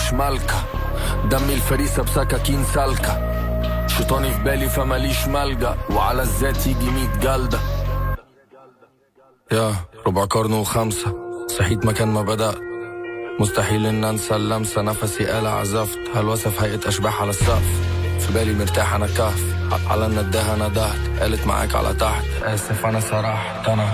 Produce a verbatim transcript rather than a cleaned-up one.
ماليش مالكة، دمي الفريسة بسكاكين سالكة، شيطاني في بالي فماليش ملجأ، وعلى الذات يجي ميت جلدة. يا ربع قرن وخمسة صحيت مكان ما بدأت، مستحيل ان انسى اللمسة، نفسي قال عزفت هلوسة في هيئة اشباح على السقف، في بالي مرتاح انا كهف، على النداهة ندهت قالت معاك على تحت، اسف انا سرحت انا